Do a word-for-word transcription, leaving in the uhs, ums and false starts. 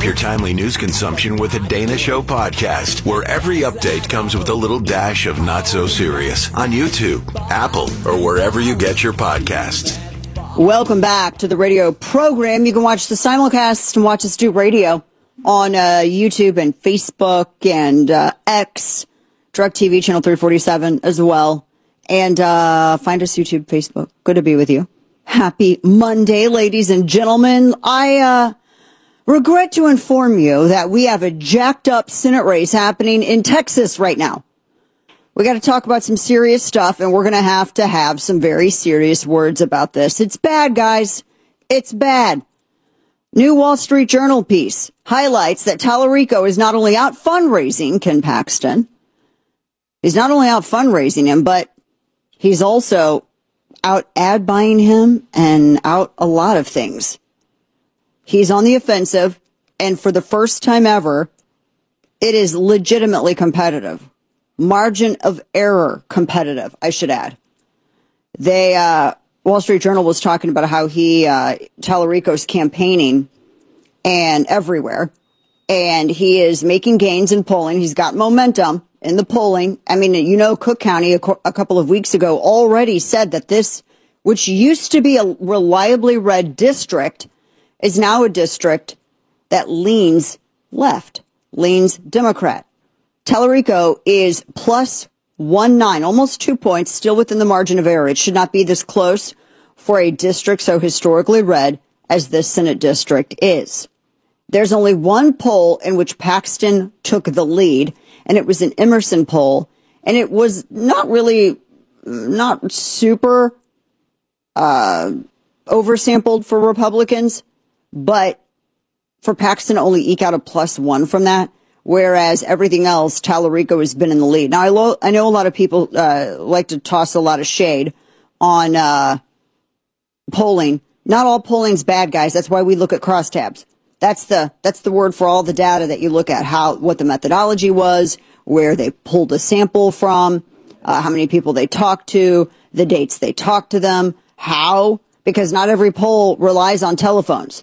up your timely news consumption with the Dana Show podcast, where every update comes with a little dash of not so serious on YouTube, Apple, or wherever you get your podcasts. Welcome back to the radio program. You can watch the simulcast and watch us do radio on uh, YouTube and Facebook and uh, X, DirecTV channel three forty-seven as well. And uh, find us YouTube, Facebook. Good to be with you. Happy Monday, ladies and gentlemen. I uh, regret to inform you that we have a jacked up Senate race happening in Texas right now. We got to talk about some serious stuff, and we're going to have to have some very serious words about this. It's bad, guys. It's bad. New Wall Street Journal piece highlights that Tallarico is not only out fundraising Ken Paxton, he's not only out fundraising him, but he's also out ad buying him and out a lot of things. He's on the offensive, and for the first time ever, it is legitimately competitive. Margin of error competitive, I should add. They, uh, Wall Street Journal was talking about how he, uh, Tallarico's campaigning and everywhere, and he is making gains in polling. He's got momentum in the polling. I mean, you know, Cook County a, co- a couple of weeks ago already said that this, which used to be a reliably red district, is now a district that leans left, leans Democrat. Tallarico is plus one nine, almost two points, still within the margin of error. It should not be this close for a district so historically red as this Senate district is. There's only one poll in which Paxton took the lead, and it was an Emerson poll, and it was not really, not super uh, oversampled for Republicans, but for Paxton to only eke out a plus one from that, whereas everything else, Tallarico has been in the lead. Now, I, lo- I know a lot of people uh, like to toss a lot of shade on uh, polling. Not all polling's bad, guys. That's why we look at crosstabs. That's the that's the word for all the data that you look at, how what the methodology was, where they pulled a sample from, uh, how many people they talked to, the dates they talked to them, how, because not every poll relies on telephones.